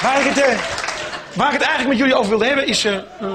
Waar ik het eigenlijk met jullie over wilde hebben is...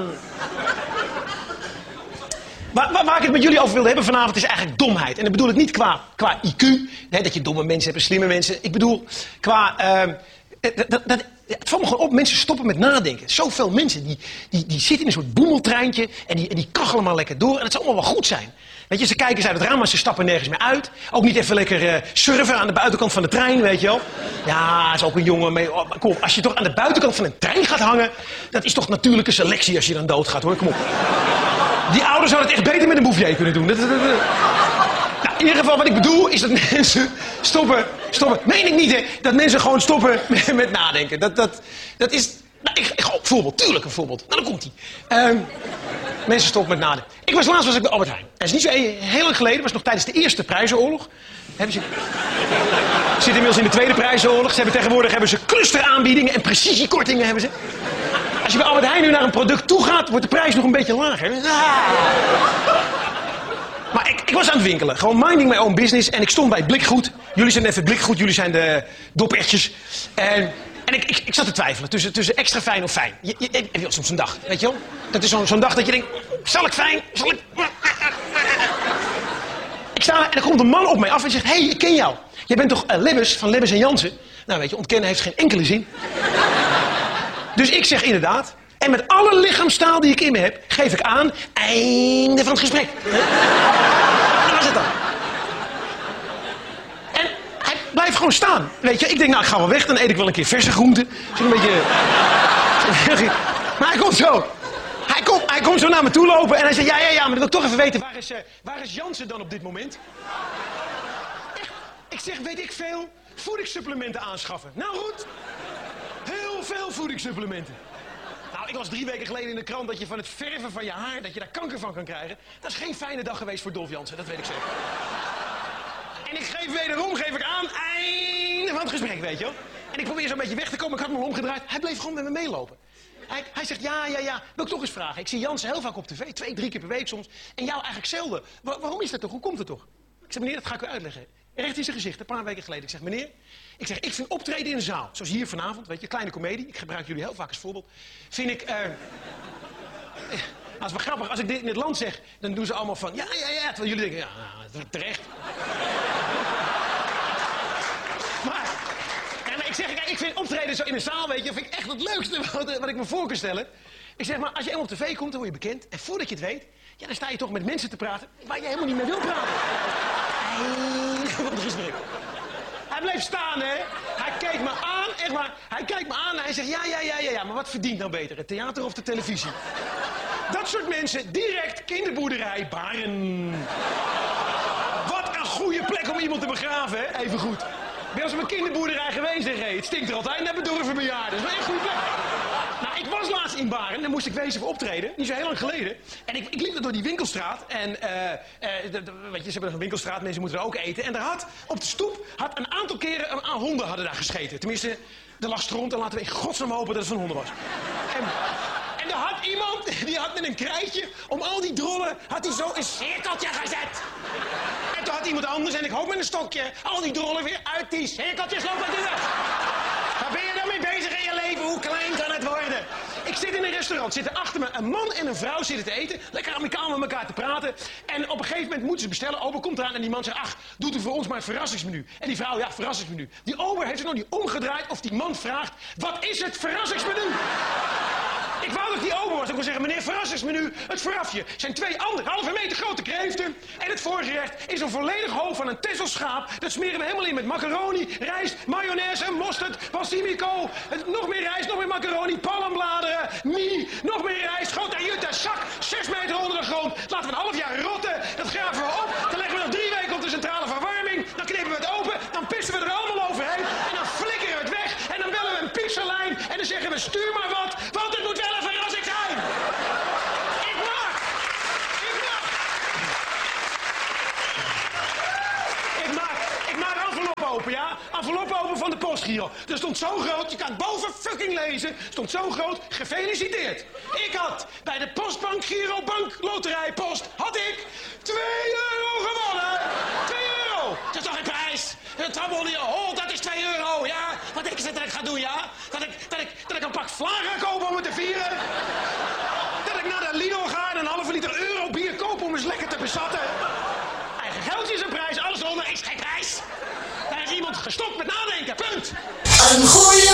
Waar ik het met jullie over wilde hebben vanavond is eigenlijk domheid. En dat bedoel ik niet qua IQ, hè, dat je domme mensen hebt en slimme mensen. Ik bedoel qua... Het valt me gewoon op, mensen stoppen met nadenken. Zoveel mensen die zitten in een soort boemeltreintje en die kachelen maar lekker door. En het zal allemaal wel goed zijn. Weet je, ze kijken eens uit het raam, maar ze stappen nergens meer uit. Ook niet even lekker surfen aan de buitenkant van de trein, weet je wel. Ja, is ook een jongen mee. Oh, kom op, als je toch aan de buitenkant van een trein gaat hangen, dat is toch natuurlijke selectie als je dan doodgaat, hoor. Kom op. Die ouders zouden het echt beter met een bouvier kunnen doen. Nou, in ieder geval, wat ik bedoel is dat mensen stoppen. Meen ik niet, hè? Dat mensen gewoon stoppen met nadenken. Dat is... Nou, voorbeeld, tuurlijk een voorbeeld. Nou, dan komt ie. Mensen stoppen met nadenken. Laatst was ik bij Albert Heijn. Dat is niet zo heel lang geleden. Was nog tijdens de Eerste Prijzenoorlog. Zit inmiddels in de Tweede Prijzenoorlog. Tegenwoordig hebben ze clusteraanbiedingen en precisiekortingen hebben ze. Als je bij Albert Heijn nu naar een product toe gaat, wordt de prijs nog een beetje lager. Maar ik was aan het winkelen. Gewoon minding my own business. En ik stond bij Blikgoed. Jullie zijn even Blikgoed. Jullie zijn de dopertjes. En ik zat te twijfelen tussen extra fijn of fijn. Je hebt soms een dag, weet je wel? Dat is zo'n dag dat je denkt, zal ik fijn? Zal ik... Ik sta en er komt een man op mij af en zegt, hey, ik ken jou. Jij bent toch Lebbes van Lebbes en Jansen? Nou, weet je, ontkennen heeft geen enkele zin. Dus ik zeg inderdaad. En met alle lichaamstaal die ik in me heb, geef ik aan, einde van het gesprek. Dat was het dan. En hij blijft gewoon staan. Weet je, ik denk, nou, ik ga wel weg, dan eet ik wel een keer verse groenten. Zo'n beetje... Maar hij komt zo. Hij komt zo naar me toe lopen en hij zegt, ja, maar dan wil ik toch even weten, waar is Jansen dan op dit moment? Ik zeg, weet ik veel, voedingssupplementen aanschaffen. Nou goed, heel veel voedingssupplementen. Nou, ik las 3 weken geleden in de krant dat je van het verven van je haar, dat je daar kanker van kan krijgen. Dat is geen fijne dag geweest voor Dolf Jansen, dat weet ik zeker. En ik geef ik aan, einde van het gesprek, weet je wel. En ik probeer zo'n beetje weg te komen, ik had me al omgedraaid. Hij bleef gewoon met me meelopen. Hij zegt, ja, wil ik toch eens vragen. Ik zie Jansen heel vaak op tv, 2, 3 keer per week soms. En jou eigenlijk zelden. Waarom is dat toch? Hoe komt het toch? Ik zeg, meneer, dat ga ik u uitleggen. Recht in zijn gezicht, een paar weken geleden. Ik zeg, meneer, ik vind optreden in een zaal, zoals hier vanavond, weet je, kleine komedie. Ik gebruik jullie heel vaak als voorbeeld. Vind ik, dat is wel grappig. Als ik dit in het land zeg, dan doen ze allemaal van, ja. Terwijl jullie denken, ja, terecht. Ik vind optreden zo in een zaal, weet je, vind ik echt het leukste wat ik me voor kan stellen. Ik zeg maar, als je helemaal op tv komt, dan word je bekend. En voordat je het weet, ja, dan sta je toch met mensen te praten waar je helemaal niet mee wil praten. Wat een gesprek. Hij bleef staan, hè. Hij keek me aan, echt maar. Hij kijkt me aan en hij zegt, ja, maar wat verdient nou beter, het theater of de televisie? Dat soort mensen, direct kinderboerderij Baren. Wat een goede plek om iemand te begraven, hè, even goed. Ben je als op een kinderboerderij geweest, zeg het stinkt er altijd naar bedorven bejaarden. Dat is wel echt een goede plek. Nou, ik was laatst in Baren, daar moest ik wezen voor optreden, niet zo heel lang geleden. En ik liep door die winkelstraat en, weet je, ze hebben een winkelstraat, mensen moeten er ook eten. En op de stoep een aantal keren honden hadden daar gescheten. Tenminste, er lag stront en laten we in godsnaam hopen dat het van honden was. En er had iemand, die had met een krijtje, om al die drollen, had hij zo een cirkeltje gezet. En toen had iemand anders, en ik hoop met een stokje, al die drollen weer uit die cirkeltjes lopen doen. Waar ben je dan mee bezig in je leven? Hoe klein kan het worden? Ik zit in een restaurant, zitten achter me een man en een vrouw zitten te eten, lekker amicaal met elkaar te praten. En op een gegeven moment moeten ze bestellen. Ober komt eraan en die man zegt, ach, doet u voor ons maar een verrassingsmenu. En die vrouw, ja, verrassingsmenu. Die ober heeft zich nog niet omgedraaid of die man vraagt, wat is het verrassingsmenu? Ik wou dat ik die ober was. Ik wil zeggen, meneer, verrassingsmenu, het voorafje zijn 2 1,5 meter grote kreeften. En het voorgerecht is een volledig hoofd van een tesselschaap. Dat smeren we helemaal in met macaroni, rijst, mayonaise, mosterd, balsamico. Nog meer rijst, nog meer macaroni, palmbladeren, mie, nog meer rijst, grote jutta, zak, 6 meter onder de grond. Laten we een half jaar rotten, dat graven we op. Dan leggen we nog 3 weken op de centrale verwarming. Dan knippen we het open, dan pissen we er allemaal overheen. En dan flikkeren we het weg. En dan bellen we een pizzalijn. En dan zeggen we, stuur maar wat, want het moet wel een verrassing zijn. Ik maak enveloppen open, ja? Enveloppen open van de postgiro. Er stond zo groot, je kan het boven fucking lezen. Stond zo groot, gefeliciteerd. Ik had bij de Postbank Giro Bank Loterijpost, had ik 2 euro gewonnen. 2 euro. Dat is toch geen prijs? Dat is 2 euro, ja? Wat denk je dat ik ga doen, ja? Stop met nadenken, punt. Een goeie